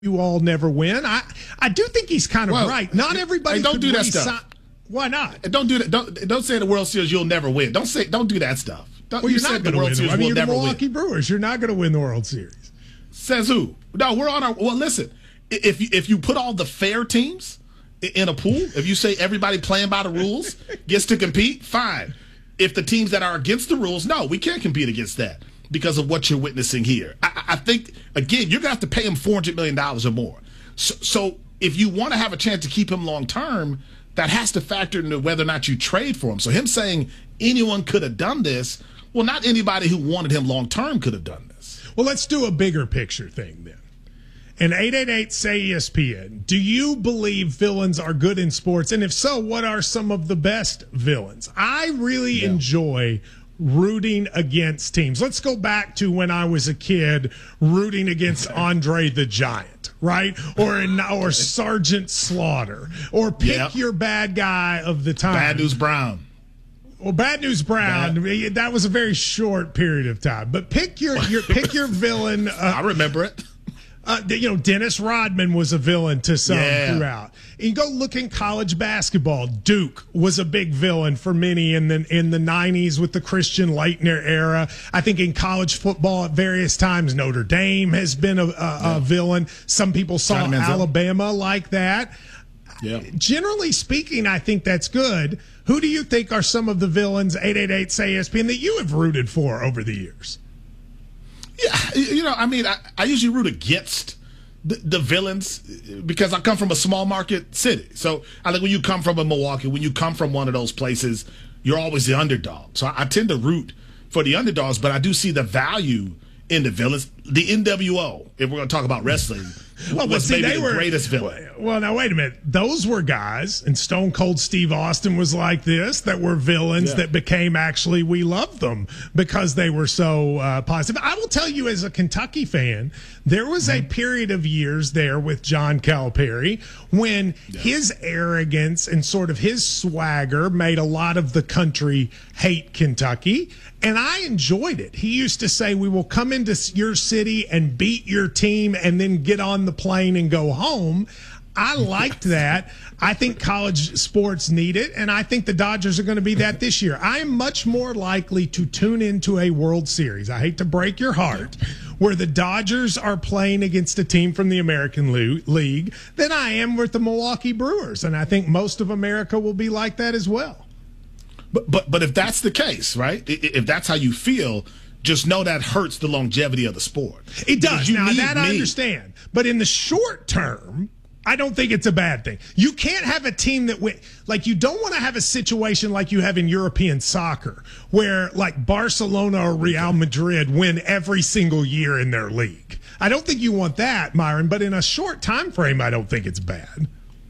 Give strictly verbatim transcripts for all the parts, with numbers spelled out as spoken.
you all never win. I, I do think he's kind of well, right. Not everybody hey, don't could do that re-sign. stuff. Why not? Don't do that. Don't don't say the World Series you'll never win. Don't say don't do that stuff. Don't, Well, you you're not said the going to World win. Series I mean, will you're the never Milwaukee win. Brewers. You're not going to win the World Series. Says who? No, we're on our. Well, listen. If you, if you put all the fair teams in a pool, if you say everybody playing by the rules gets to compete, fine. If the teams that are against the rules, no, we can't compete against that because of what you're witnessing here. I, I think again, you're gonna have to pay him four hundred million dollars or more. So, so if you want to have a chance to keep him long term, that has to factor into whether or not you trade for him. So him saying anyone could have done this, well, not anybody who wanted him long term could have done this. Well, let's do a bigger picture thing then. And eight eight eight say E S P N, do you believe villains are good in sports? And if so, what are some of the best villains? I really yeah. enjoy rooting against teams. Let's go back to when I was a kid rooting against Andre the Giant, right? Or in, or Sergeant Slaughter. Or pick yep. your bad guy of the time. Bad News Brown. Well, Bad News Brown, bad. that was a very short period of time. But pick your, your pick your villain. Uh, I remember it. Uh, you know, Dennis Rodman was a villain to some yeah. throughout. And you go look in college basketball. Duke was a big villain for many in the in the nineties with the Christian Laettner era. I think in college football at various times, Notre Dame has been a, a, yeah. a villain. Some people saw Alabama like that. Yeah. Generally speaking, I think that's good. Who do you think are some of the villains, eight eight eight say E S P N, that you have rooted for over the years? Yeah, you know, I mean, I, I usually root against the, the villains because I come from a small market city. So I think when you come from a Milwaukee, when you come from one of those places, you're always the underdog. So I, I tend to root for the underdogs, but I do see the value in the villains. The N W O, if we're going to talk about wrestling, well, was see, maybe they the were, greatest villain. Well, now, wait a minute. Those were guys, and Stone Cold Steve Austin was like this, that were villains yeah. that became actually, we loved them because they were so uh, positive. I will tell you, as a Kentucky fan, there was mm-hmm. a period of years there with John Calipari when yeah. his arrogance and sort of his swagger made a lot of the country hate Kentucky, and I enjoyed it. He used to say, we will come into your city and beat your team and then get on the plane and go home. I liked that. I think college sports need it, and I think the Dodgers are going to be that this year. I am much more likely to tune into a World Series, I hate to break your heart, where the Dodgers are playing against a team from the American League than I am with the Milwaukee Brewers, and I think most of America will be like that as well. But but but if that's the case, right, if that's how you feel, just know that hurts the longevity of the sport. It does. Now, that me. I understand. But in the short term, I don't think it's a bad thing. You can't have a team that win. Like, you don't want to have a situation like you have in European soccer where, like, Barcelona or Real Madrid win every single year in their league. I don't think you want that, Myron, but in a short time frame, I don't think it's bad.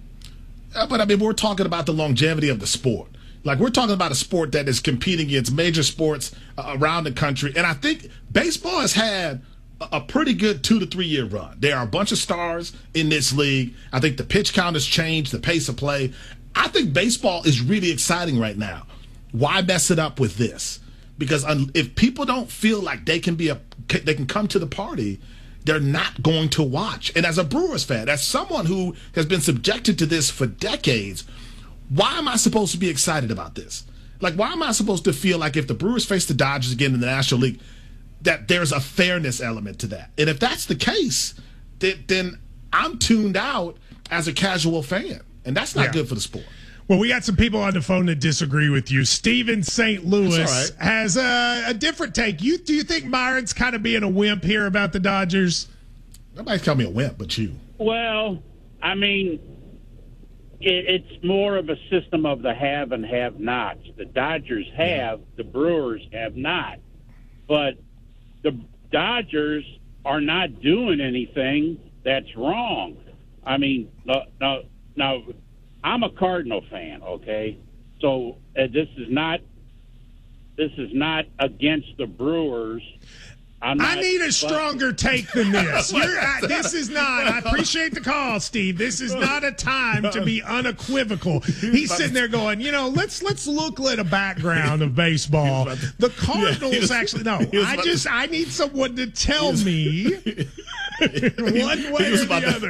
Uh, but, I mean, we're talking about the longevity of the sport. Like, we're talking about a sport that is competing against major sports uh, around the country. And I think baseball has had a, a pretty good two to three year run. There are a bunch of stars in this league. I think the pitch count has changed, the pace of play. I think baseball is really exciting right now. Why mess it up with this? Because un- if people don't feel like they can be a, they can come to the party, they're not going to watch. And as a Brewers fan, as someone who has been subjected to this for decades, why am I supposed to be excited about this? Like, why am I supposed to feel like if the Brewers face the Dodgers again in the National League, that there's a fairness element to that? And if that's the case, then, then I'm tuned out as a casual fan. And that's not yeah. good for the sport. Well, we got some people on the phone that disagree with you. Steve in Saint Louis right. has a, a different take. You Do you think Myron's kind of being a wimp here about the Dodgers? Nobody's calling me a wimp but you. Well, I mean, it's more of a system of the have and have-nots. The Dodgers have, the Brewers have not. But the Dodgers are not doing anything that's wrong. I mean, no, no, now, I'm a Cardinal fan, okay? So uh, this is not this is not against the Brewers. I'm not, I need a stronger take than this. You're, I, this is not. I appreciate the call, Steve. This is not a time to be unequivocal. He's sitting there going, you know, let's let's look at a background of baseball. The Cardinals yeah, was, actually no. I just I need someone to tell was, me One way he was or about the to, other.